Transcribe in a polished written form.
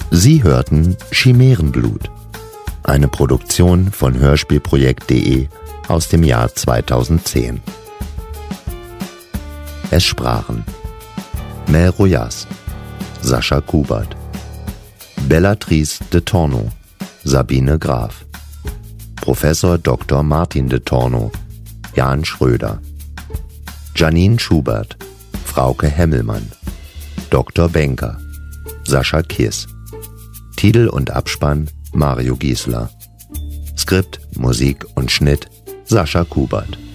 Sie hörten Chimärenblut, eine Produktion von Hörspielprojekt.de aus dem Jahr 2010. Es sprachen Mel Rojas, Sascha Kubert, Bellatrice de Torno, Sabine Graf, Professor Dr. Martin de Torno, Jan Schröder, Janine Schubert, Frauke Hemmelmann, Dr. Benker, Sascha Kiss. Titel und Abspann Mario Giesler. Skript, Musik und Schnitt Sascha Kubert.